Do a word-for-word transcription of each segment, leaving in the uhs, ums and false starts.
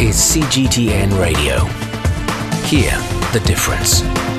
is C G T N Radio. Hear the difference.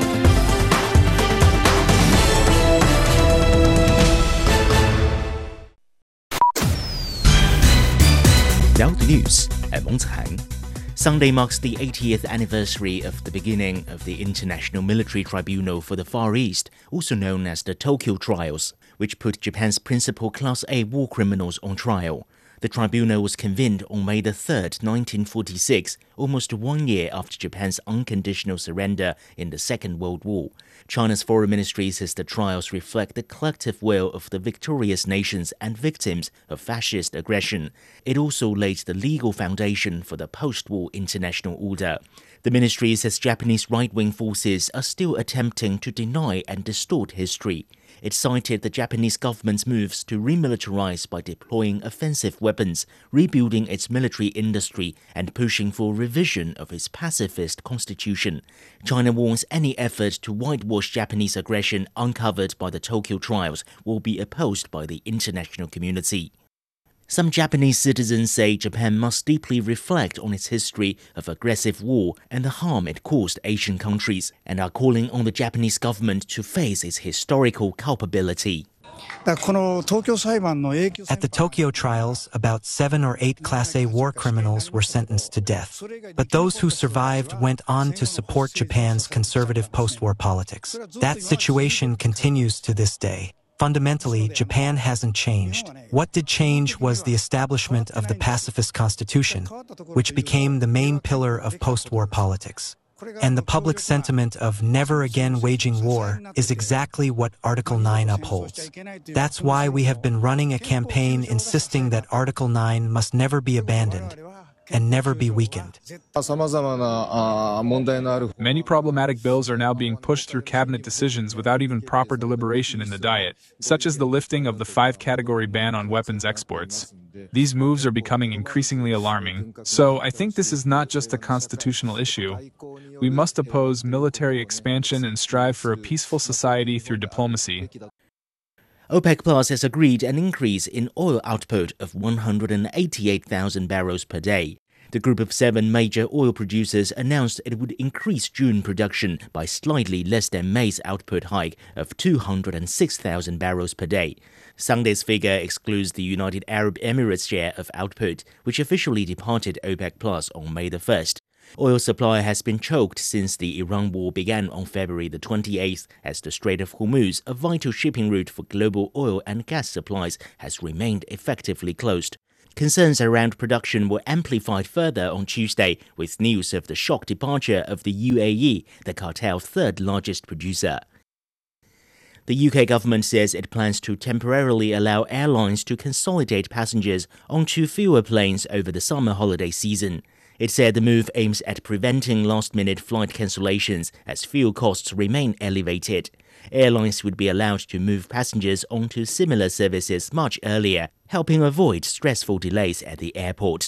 Now the news at Montreal. Sunday marks the eightieth anniversary of the beginning of the International Military Tribunal for the Far East, also known as the Tokyo Trials, which put Japan's principal Class A war criminals on trial. The tribunal was convened on May the third, nineteen forty-six, almost one year after Japan's unconditional surrender in the Second World War. China's foreign ministry says the trials reflect the collective will of the victorious nations and victims of fascist aggression. It also laid the legal foundation for the post-war international order. The ministry says Japanese right-wing forces are still attempting to deny and distort history. It cited the Japanese government's moves to remilitarize by deploying offensive weapons, rebuilding its military industry, and pushing for revision of its pacifist constitution. China warns any effort to whitewash Japanese aggression uncovered by the Tokyo Trials will be opposed by the international community. Some Japanese citizens say Japan must deeply reflect on its history of aggressive war and the harm it caused Asian countries, and are calling on the Japanese government to face its historical culpability. At the Tokyo trials, about seven or eight Class A war criminals were sentenced to death. But those who survived went on to support Japan's conservative post-war politics. That situation continues to this day. Fundamentally, Japan hasn't changed. What did change was the establishment of the pacifist constitution, which became the main pillar of post-war politics. And the public sentiment of never again waging war is exactly what Article nine upholds. That's why we have been running a campaign insisting that Article nine must never be abandoned and never be weakened. Many problematic bills are now being pushed through cabinet decisions without even proper deliberation in the Diet, such as the lifting of the five-category ban on weapons exports. These moves are becoming increasingly alarming, so I think this is not just a constitutional issue. We must oppose military expansion and strive for a peaceful society through diplomacy. OPEC Plus has agreed an increase in oil output of one hundred eighty-eight thousand barrels per day. The group of seven major oil producers announced it would increase June production by slightly less than May's output hike of two hundred six thousand barrels per day. Sunday's figure excludes the United Arab Emirates share of output, which officially departed OPEC Plus on May the first. Oil supply has been choked since the Iran war began on February the twenty-eighth, as the Strait of Hormuz, a vital shipping route for global oil and gas supplies, has remained effectively closed. Concerns around production were amplified further on Tuesday with news of the shock departure of the U A E, the cartel's third largest producer. The U K government says it plans to temporarily allow airlines to consolidate passengers onto fewer planes over the summer holiday season. It said the move aims at preventing last-minute flight cancellations as fuel costs remain elevated. Airlines would be allowed to move passengers onto similar services much earlier, helping avoid stressful delays at the airport.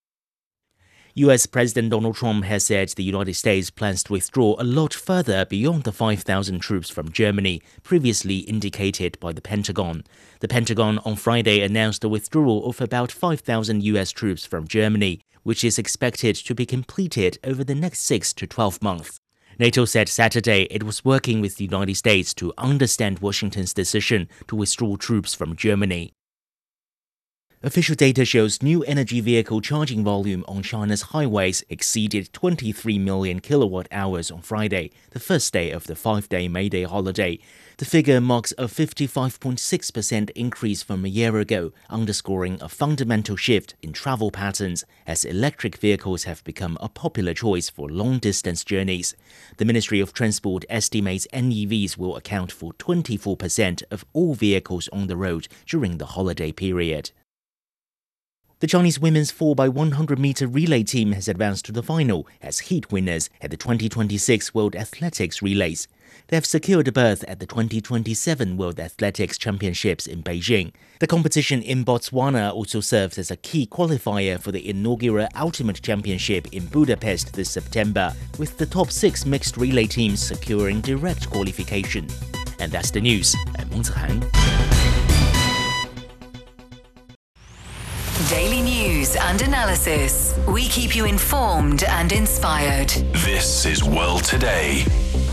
U S President Donald Trump has said the United States plans to withdraw a lot further beyond the five thousand troops from Germany, previously indicated by the Pentagon. The Pentagon on Friday announced the withdrawal of about five thousand U S troops from Germany, which is expected to be completed over the next six to twelve months. NATO said Saturday it was working with the United States to understand Washington's decision to withdraw troops from Germany. Official data shows new energy vehicle charging volume on China's highways exceeded twenty-three million kilowatt hours on Friday, the first day of the five-day May Day holiday. The figure marks a fifty-five point six percent increase from a year ago, underscoring a fundamental shift in travel patterns as electric vehicles have become a popular choice for long-distance journeys. The Ministry of Transport estimates N E Vs will account for twenty-four percent of all vehicles on the road during the holiday period. The Chinese women's four by one hundred meter relay team has advanced to the final as heat winners at the twenty twenty-six World Athletics Relays. They have secured a berth at the twenty twenty-seven World Athletics Championships in Beijing. The competition in Botswana also serves as a key qualifier for the inaugural Ultimate Championship in Budapest this September, with the top six mixed relay teams securing direct qualification. And that's the news at Montreal. Daily news news and analysis. We keep you informed and inspired. This is World Today.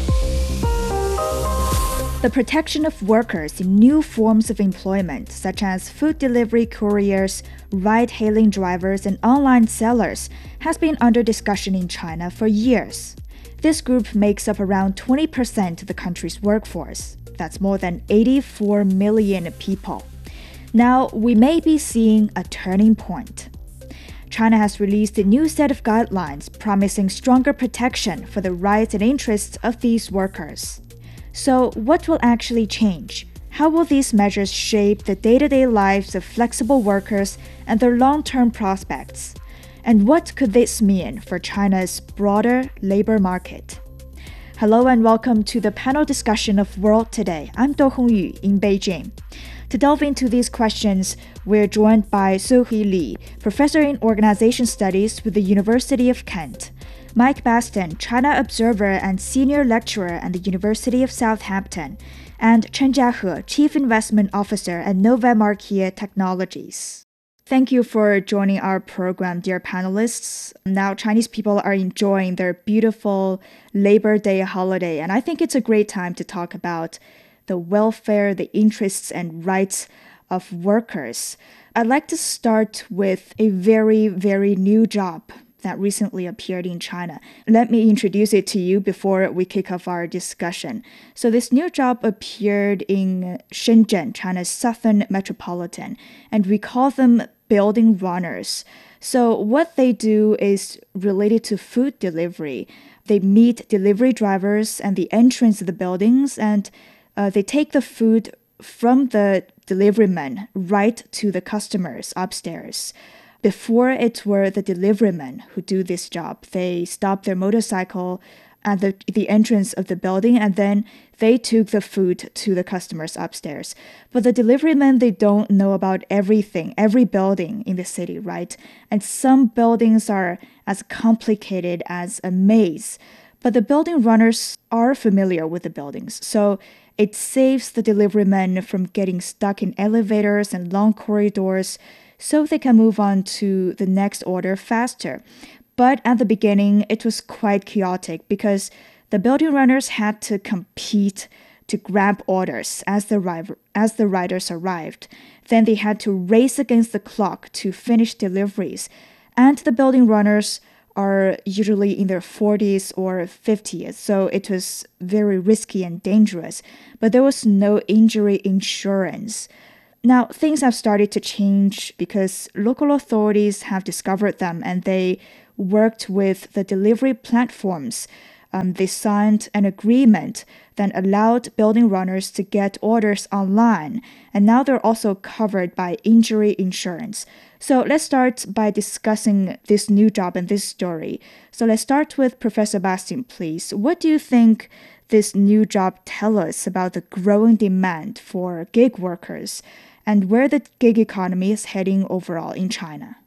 The protection of workers in new forms of employment, such as food delivery couriers, ride-hailing drivers, and online sellers, has been under discussion in China for years. This group makes up around twenty percent of the country's workforce. That's more than eighty-four million people. Now, we may be seeing a turning point. China has released a new set of guidelines promising stronger protection for the rights and interests of these workers. So, what will actually change? How will these measures shape the day-to-day lives of flexible workers and their long-term prospects? And what could this mean for China's broader labor market? Hello and welcome to the panel discussion of World Today. I'm Do Hongyu in Beijing. To delve into these questions, we're joined by Sohee Lee, professor in organization studies with the University of Kent, Mike Baston, China observer and senior lecturer at the University of Southampton, and Chen Jiahe, chief investment officer at Nova Markia Technologies. Thank you for joining our program, dear panelists. Now, Chinese people are enjoying their beautiful Labor Day holiday, and I think it's a great time to talk about the welfare, the interests and rights of workers. I'd like to start with a very, very new job that recently appeared in China. Let me introduce it to you before we kick off our discussion. So this new job appeared in Shenzhen, China's southern metropolitan, and we call them building runners. So what they do is related to food delivery. They meet delivery drivers at the entrance of the buildings, and uh, they take the food from the deliverymen right to the customers upstairs. Before, it were the deliverymen who do this job. They stop their motorcycle at the, the entrance of the building, and then they took the food to the customers upstairs. But the deliverymen, they don't know about everything, every building in the city, right? And some buildings are as complicated as a maze. But the building runners are familiar with the buildings, so it saves the deliverymen from getting stuck in elevators and long corridors, so they can move on to the next order faster. But at the beginning, it was quite chaotic because the building runners had to compete to grab orders as the, ri- as the riders arrived. Then they had to race against the clock to finish deliveries. And the building runners are usually in their forties or fifties, so it was very risky and dangerous. But there was no injury insurance. Now, things have started to change because local authorities have discovered them and they worked with the delivery platforms. Um, they signed an agreement that allowed building runners to get orders online, and now they're also covered by injury insurance. So let's start by discussing this new job and this story. So let's start with Professor Baston, please. What do you think this new job tells us about the growing demand for gig workers and where the gig economy is heading overall in China?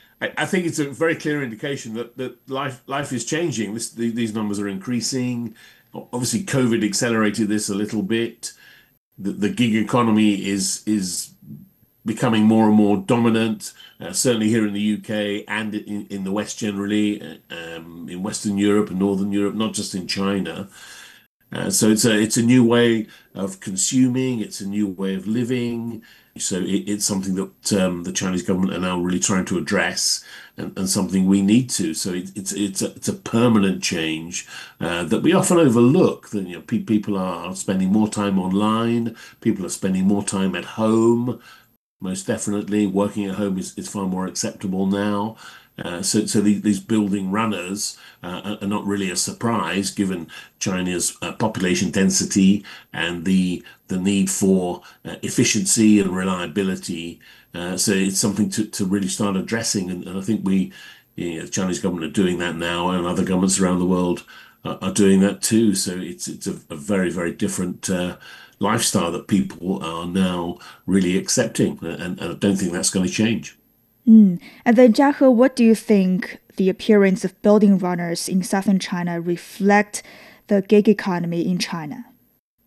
I think it's a very clear indication that, that life life is changing. This, the, these numbers are increasing. Obviously, COVID accelerated this a little bit. The, the gig economy is is becoming more and more dominant, uh, certainly here in the U K and in, in the West generally, um, in Western Europe and Northern Europe, not just in China. Uh, so it's a it's a new way of consuming. It's a new way of living. So it, it's something that um, the Chinese government are now really trying to address, and, and something we need to. So it, it's it's a, it's a permanent change uh, that we often overlook. That you know pe- people are spending more time online. People are spending more time at home. Most definitely, working at home is, is far more acceptable now. Uh, so, so these, these building runners uh, are not really a surprise, given China's uh, population density and the the need for uh, efficiency and reliability. Uh, so it's something to, to really start addressing, and, and I think we, you know, the Chinese government are doing that now, and other governments around the world are, are doing that too. So it's it's a, a very very different uh, lifestyle that people are now really accepting, and, and I don't think that's going to change. Mm. And then, Jiahe, what do you think the appearance of building runners in southern China reflect the gig economy in China?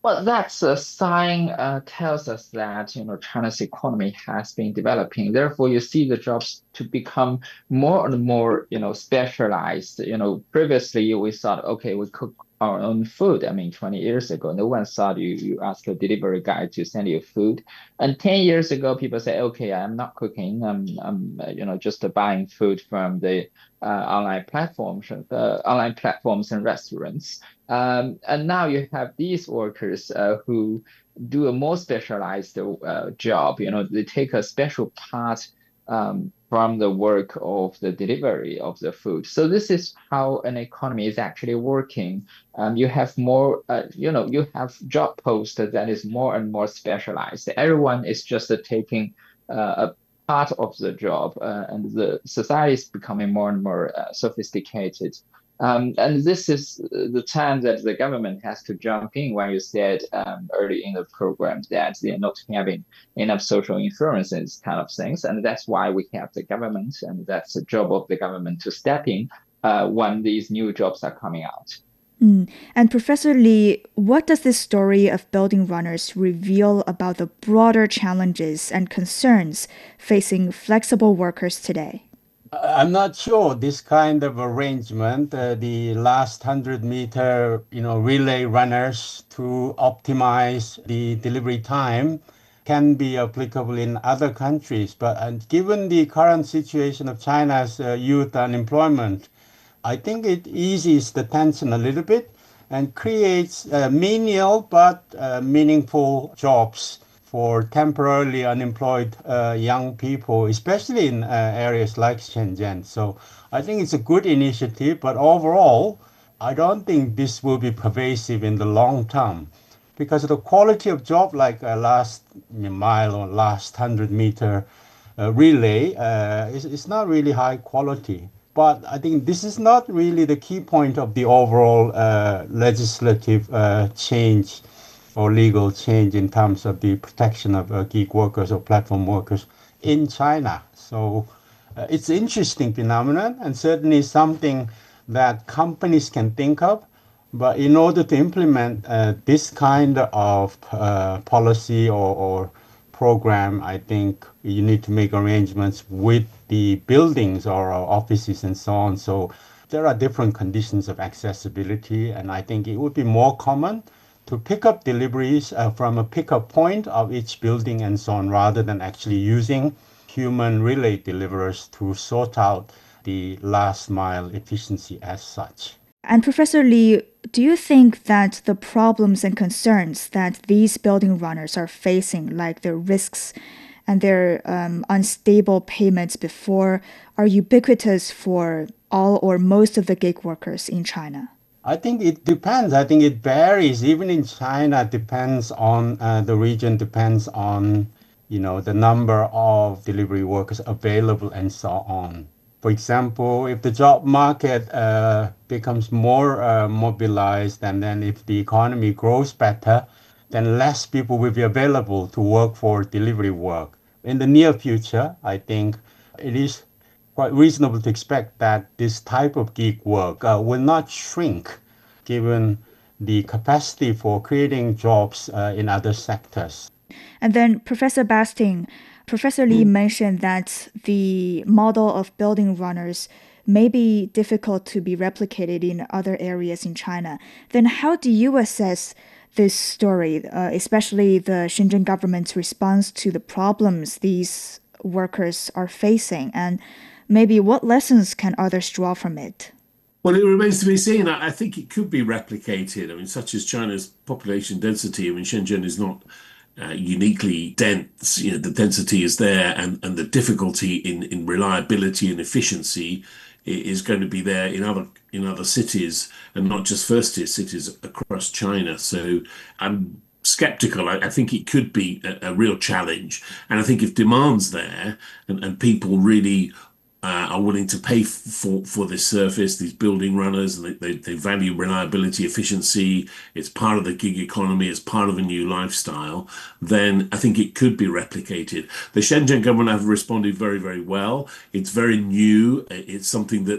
Well, that's a sign uh, tells us that you know China's economy has been developing. Therefore, you see the jobs to become more and more you know specialized. You know, previously we thought, okay, we cook our own food. I mean, twenty years ago, no one thought you you ask a delivery guy to send you food. And ten years ago, people say, okay, I'm not cooking. I'm I'm uh, you know just buying food from the uh, online platforms, uh, online platforms and restaurants. Um, and now you have these workers uh, who do a more specialized uh, job. You know, they take a special part um, from the work of the delivery of the food. So this is how an economy is actually working. Um, you have more, uh, you know, you have job posts that is more and more specialized. Everyone is just uh, taking uh, a part of the job, uh, and the society is becoming more and more uh, sophisticated. Um, and this is the time that the government has to jump in when you said um, early in the program that they're not having enough social insurance and this kind of things. And that's why we have the government, and that's the job of the government to step in uh, when these new jobs are coming out. Mm. And Professor Li, what does this story of building runners reveal about the broader challenges and concerns facing flexible workers today? I'm not sure this kind of arrangement, uh, the last hundred meter, you know, relay runners to optimize the delivery time can be applicable in other countries. But uh, given the current situation of China's uh, youth unemployment, I think it eases the tension a little bit and creates uh, menial but uh, meaningful jobs for temporarily unemployed uh, young people, especially in uh, areas like Shenzhen. So I think it's a good initiative, but overall, I don't think this will be pervasive in the long term because the quality of job like a last mile or last hundred meter uh, relay uh, is, is not really high quality. But I think this is not really the key point of the overall uh, legislative uh, change or legal change in terms of the protection of uh, gig workers or platform workers in China. So uh, it's an interesting phenomenon and certainly something that companies can think of. But in order to implement uh, this kind of uh, policy or, or program, I think you need to make arrangements with the buildings or offices and so on. So there are different conditions of accessibility, and I think it would be more common to pick up deliveries uh, from a pickup point of each building and so on, rather than actually using human relay deliverers to sort out the last mile efficiency as such. And Professor Li, do you think that the problems and concerns that these building runners are facing, like their risks and their um, unstable payments before, are ubiquitous for all or most of the gig workers in China? I think it depends. I think it varies. Even in China, it depends on uh, the region, depends on, you know, the number of delivery workers available and so on. For example, if the job market uh, becomes more uh, mobilized, and then if the economy grows better, then less people will be available to work for delivery work. In the near future, I think it is quite reasonable to expect that this type of gig work uh, will not shrink given the capacity for creating jobs uh, in other sectors. And then Professor Basting, Professor Li mm. mentioned that the model of building runners may be difficult to be replicated in other areas in China. Then how do you assess this story, uh, especially the Shenzhen government's response to the problems these workers are facing, and maybe what lessons can others draw from it? Well, it remains to be seen. I think it could be replicated. I mean, such as China's population density. I mean, Shenzhen is not uh, uniquely dense. You know, the density is there, and, and the difficulty in, in reliability and efficiency is going to be there in other in other cities, and not just first-tier cities across China. So I'm skeptical. I, I think it could be a, a real challenge. And I think if demand's there and, and people really Uh, are willing to pay for for this service, these building runners, and they, they, they value reliability, efficiency, it's part of the gig economy, it's part of a new lifestyle, then I think it could be replicated. The Shenzhen government have responded very, very well. It's very new. It's something that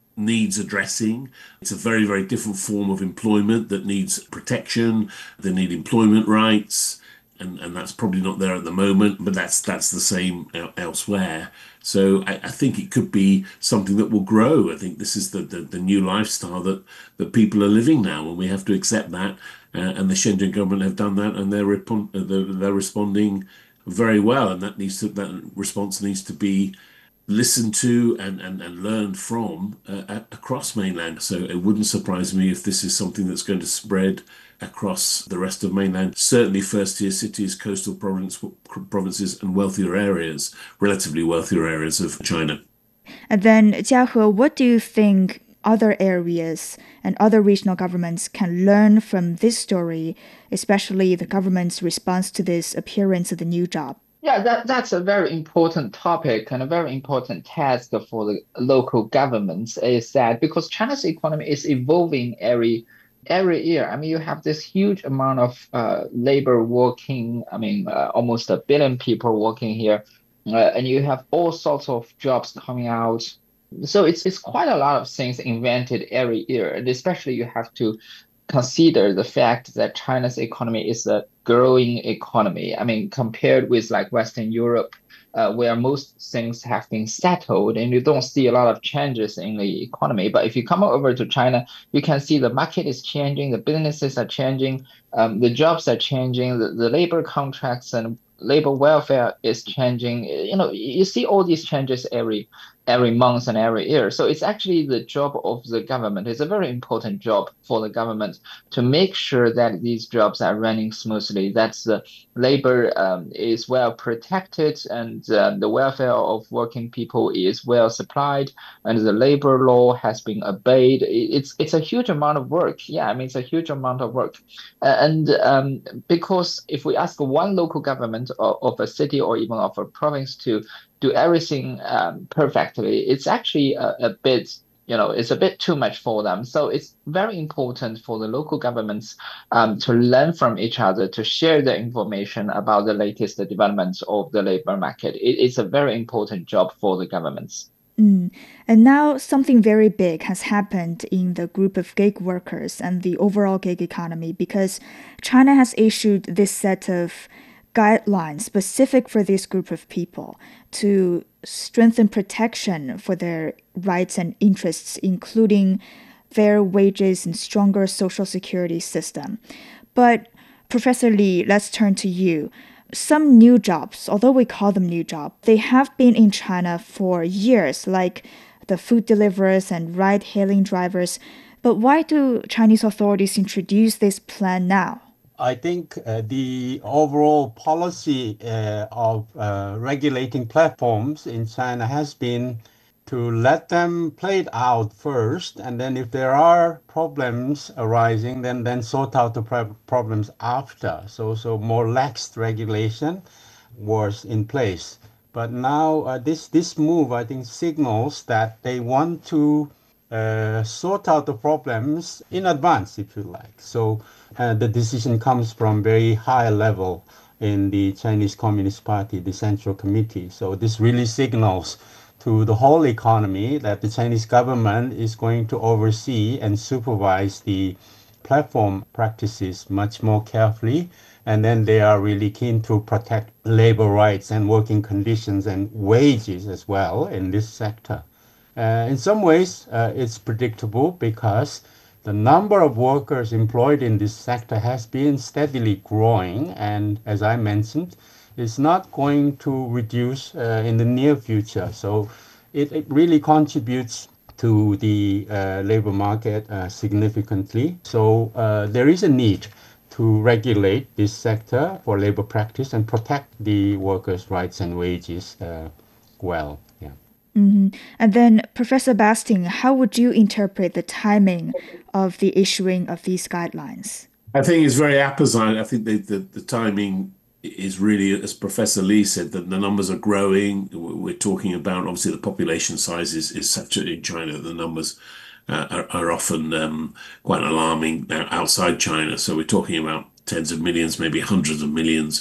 needs addressing. It's a very, very different form of employment that needs protection. They need employment rights, and, and that's probably not there at the moment, but that's that's the same elsewhere. So I, I think it could be something that will grow. I think this is the, the, the new lifestyle that, that people are living now, and we have to accept that. Uh, and the Shenzhen government have done that, and they're, rep- they're, they're responding very well. And that needs to, that response needs to be listened to and, and, and learned from uh, across mainland. So it wouldn't surprise me if this is something that's going to spread across the rest of mainland, certainly first-tier cities, coastal province, provinces, and wealthier areas, relatively wealthier areas of China. And then, Jiahe, what do you think other areas and other regional governments can learn from this story, especially the government's response to this appearance of the new job? Yeah, that, that's a very important topic and a very important task for the local governments, is that because China's economy is evolving every every year. I mean, you have this huge amount of uh, labor working, I mean, uh, almost a billion people working here, uh, and you have all sorts of jobs coming out. So it's it's quite a lot of things invented every year, and especially you have to consider the fact that China's economy is a growing economy. I mean, compared with like Western Europe, uh, where most things have been settled and you don't see a lot of changes in the economy. But if you come over to China, you can see the market is changing, the businesses are changing, um, the jobs are changing, the, the labor contracts and labor welfare is changing. You know, you see all these changes every every month and every year. So it's actually the job of the government. It's a very important job for the government to make sure that these jobs are running smoothly, that the labor um, is well protected and uh, the welfare of working people is well supplied and the labor law has been obeyed. It's it's a huge amount of work. Yeah, I mean, it's a huge amount of work. Uh, and um, because if we ask one local government of, of a city or even of a province to do everything um, perfectly, it's actually a, a bit, you know, it's a bit too much for them. So it's very important for the local governments um, to learn from each other, to share the information about the latest developments of the labor market. It, it's a very important job for the governments. Mm. And now something very big has happened in the group of gig workers and the overall gig economy, because China has issued this set of guidelines specific for this group of people to strengthen protection for their rights and interests, including fair wages and stronger social security system. But Professor Li, let's turn to you. Some new jobs, although we call them new jobs, they have been in China for years, like the food deliverers and ride-hailing drivers. But why do Chinese authorities introduce this plan now? I think uh, the overall policy uh, of uh, regulating platforms in China has been to let them play it out first, and then if there are problems arising, then then sort out the pro- problems after. So so more lax regulation was in place. But now uh, this this move, I think, signals that they want to uh, sort out the problems in advance, if you like. So uh, the decision comes from very high level in the Chinese Communist Party, the Central Committee. So this really signals to the whole economy that the Chinese government is going to oversee and supervise the platform practices much more carefully. And then they are really keen to protect labor rights and working conditions and wages as well in this sector. Uh, in some ways, uh, it's predictable because the number of workers employed in this sector has been steadily growing. And as I mentioned, it's not going to reduce uh, in the near future. So it, it really contributes to the uh, labor market uh, significantly. So uh, there is a need to regulate this sector for labor practice and protect the workers' rights and wages uh, well. Yeah. Mm-hmm. And then, Professor Basting, how would you interpret the timing of the issuing of these guidelines? I think it's very apposite. I think the, the, the timing is really, as Professor Li said, that the numbers are growing. We're talking about, obviously, the population size is, is such a, in China, the numbers uh, are, are often um, quite alarming outside China. So we're talking about tens of millions, maybe hundreds of millions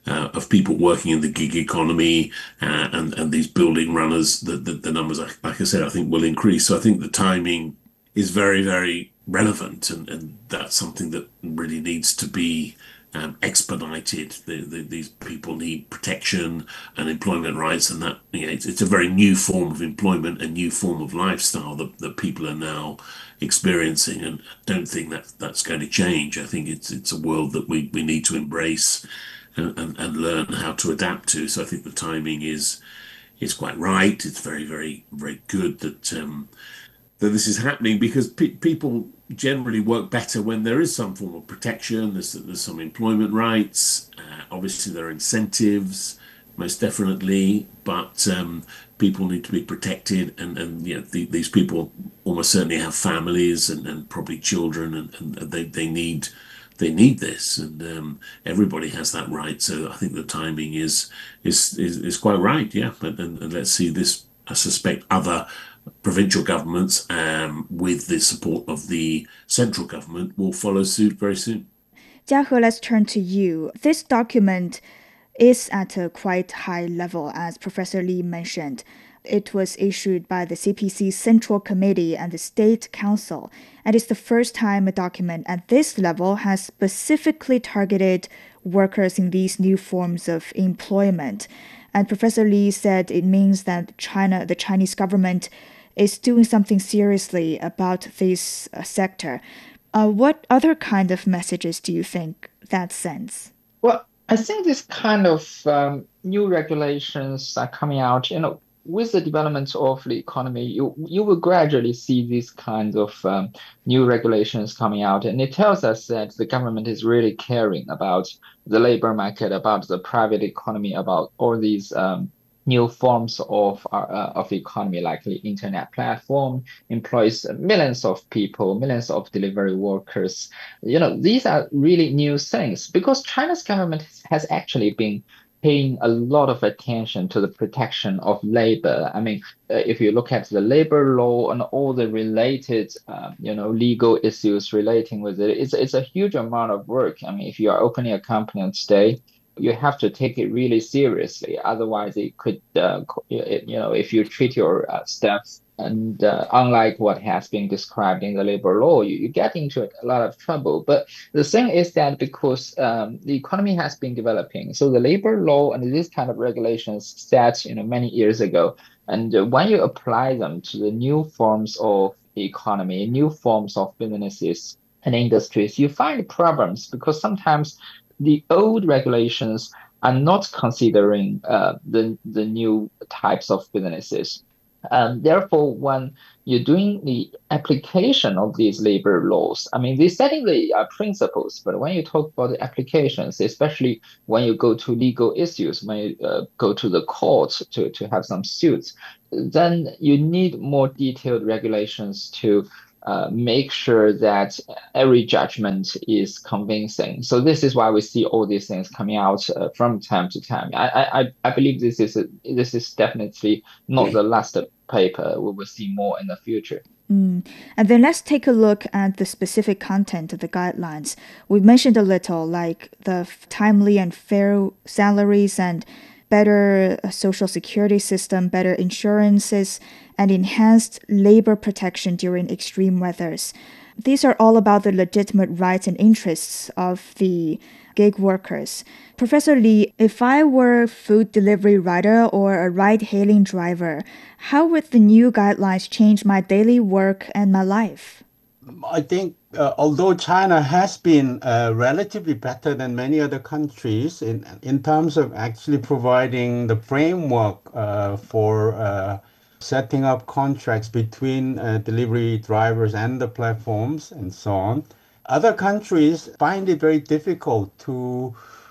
uh, of people working in the gig economy uh, and and these building runners, the, the, the numbers, like I said, I think will increase. So I think the timing is very, very relevant, and, and that's something that really needs to be um, expedited. The, the, these people need protection and employment rights, and that, you know, it's, it's a very new form of employment, a new form of lifestyle that, that people are now experiencing, and I don't think that that's going to change. I think it's it's a world that we, we need to embrace and, and, and learn how to adapt to. So I think the timing is is quite right. It's very, very, very good that um, that this is happening, because pe- people generally work better when there is some form of protection. There's, there's some employment rights. Uh, obviously, there are incentives, most definitely, but um, people need to be protected, and, and you know, the, these people almost certainly have families and, and probably children, and, and they, they need they need this, and um, everybody has that right. So I think the timing is is is, is quite right, yeah. And, and, and let's see this. I suspect other provincial governments, um, with the support of the central government, will follow suit very soon. Jiahe, let's turn to you. This document is at a quite high level, as Professor Li mentioned. It was issued by the C P C Central Committee and the State Council, and it's the first time a document at this level has specifically targeted workers in these new forms of employment. And Professor Li said it means that China, the Chinese government, is doing something seriously about this uh, sector. Uh, what other kind of messages do you think that sends? Well, I think this kind of um, new regulations are coming out, you know, with the development of the economy, you you will gradually see these kinds of um, new regulations coming out. And it tells us that the government is really caring about the labor market, about the private economy, about all these um, new forms of uh, of economy, like the internet platform, employs millions of people, millions of delivery workers. You know, these are really new things, because China's government has actually been paying a lot of attention to the protection of labor. I mean, uh, if you look at the labor law and all the related, uh, you know, legal issues relating with it, it's it's a huge amount of work. I mean, if you are opening a company today, you have to take it really seriously. Otherwise, it could, uh, you know, if you treat your uh, staff and uh, unlike what has been described in the labor law, you, you get into a lot of trouble. But the thing is that because um, the economy has been developing, so the labor law and this kind of regulations set, you know, many years ago, and uh, when you apply them to the new forms of economy, new forms of businesses and industries, you find problems, because sometimes the old regulations are not considering uh, the the new types of businesses. Um, therefore, when you're doing the application of these labor laws, I mean, they're setting the uh, principles, but when you talk about the applications, especially when you go to legal issues, when you uh, go to the court to, to have some suits, then you need more detailed regulations to Uh, make sure that every judgment is convincing. So this is why we see all these things coming out uh, from time to time. I, I I believe this is a, this is definitely not the last paper. We will see more in the future. Mm. And then let's take a look at the specific content of the guidelines. We mentioned a little, like the timely and fair salaries and better social security system, better insurances, and enhanced labor protection during extreme weathers. These are all about the legitimate rights and interests of the gig workers. Professor Li, if I were a food delivery rider or a ride-hailing driver, how would the new guidelines change my daily work and my life? I think uh, although China has been uh, relatively better than many other countries in in terms of actually providing the framework uh, for uh, setting up contracts between uh, delivery drivers and the platforms and so on, other countries find it very difficult to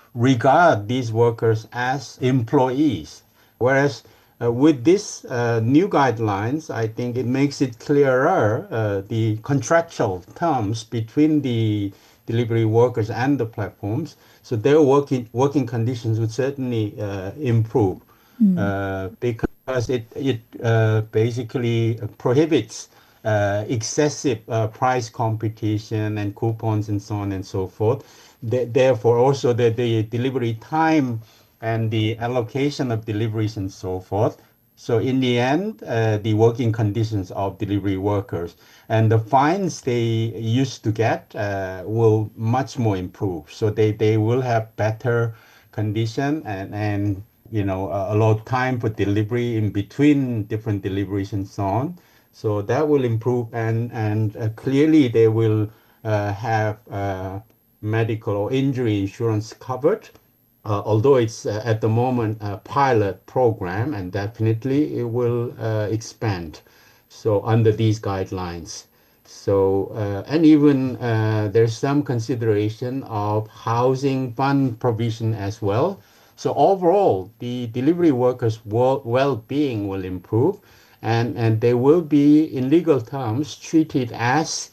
regard these workers as employees. Whereas Uh, with these uh, new guidelines, I think it makes it clearer uh, the contractual terms between the delivery workers and the platforms. So their working working conditions would certainly uh, improve mm. uh, because it it uh, basically prohibits uh, excessive uh, price competition and coupons and so on and so forth. Th- therefore, also the, the delivery time and the allocation of deliveries and so forth. So in the end, uh, the working conditions of delivery workers and the fines they used to get uh, will much more improve. So they, they will have better condition and, and you know, a, a lot of time for delivery in between different deliveries and so on. So that will improve and, and uh, clearly they will uh, have uh, medical or injury insurance covered. Uh, although it's uh, at the moment a pilot program and definitely it will uh, expand. So under these guidelines. So, uh, and even uh, there's some consideration of housing fund provision as well. So overall, the delivery workers' well-being will improve and, and they will be, in legal terms, treated as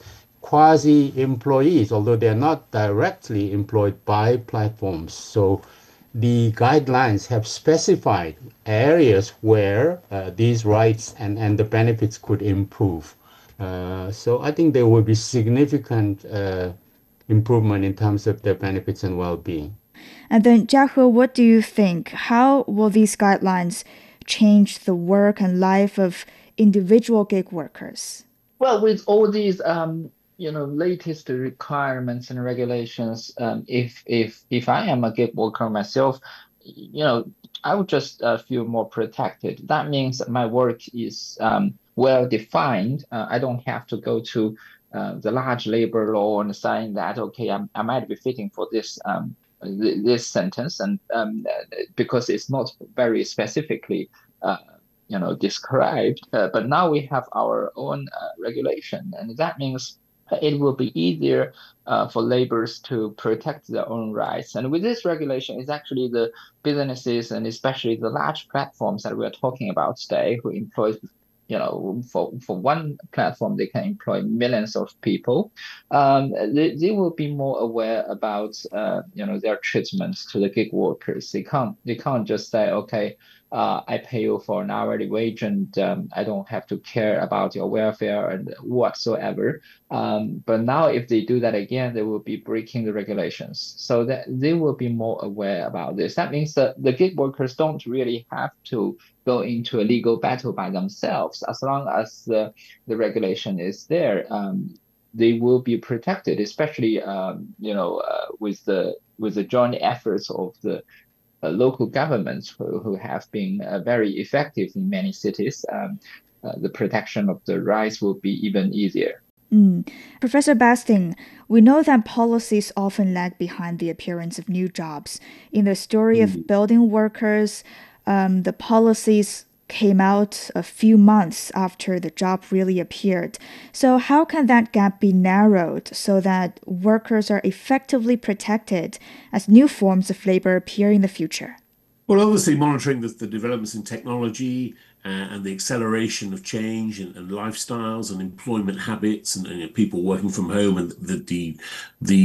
quasi-employees, although they're not directly employed by platforms. So the guidelines have specified areas where uh, these rights and, and the benefits could improve. Uh, so I think there will be significant uh, improvement in terms of their benefits and well-being. And then, Jiahe, what do you think? How will these guidelines change the work and life of individual gig workers? Well, with all these um, you know, latest requirements and regulations, um, if if if I am a gig worker myself, you know, I would just uh, feel more protected. That means my work is um, well defined. Uh, I don't have to go to uh, the large labor law and saying that okay, I'm, I might be fitting for this um, th- this sentence, and um, because it's not very specifically Uh, you know, described, uh, but now we have our own uh, regulation, and that means it will be easier uh, for laborers to protect their own rights. And with this regulation, it's actually the businesses and especially the large platforms that we are talking about today who employ, you know, for, for one platform, they can employ millions of people. Um, they, they will be more aware about, uh, you know, their treatment to the gig workers. They can't, they can't just say, okay, Uh, I pay you for an hourly wage and um, I don't have to care about your welfare and whatsoever. Um, but now if they do that again, they will be breaking the regulations. So that they will be more aware about this. That means that the gig workers don't really have to go into a legal battle by themselves. As long as the, the regulation is there, um, they will be protected, especially um, you know, uh, with the with the joint efforts of the Uh, local governments who, who have been uh, very effective in many cities. Um, uh, the protection of the rights will be even easier. Mm. Professor Basting, we know that policies often lag behind the appearance of new jobs. In the story mm. of building workers, um, the policies came out a few months after the job really appeared. So how can that gap be narrowed so that workers are effectively protected as new forms of labor appear in the future? Well, obviously monitoring the, the developments in technology uh, and the acceleration of change and, and lifestyles and employment habits and, and people working from home and the the, the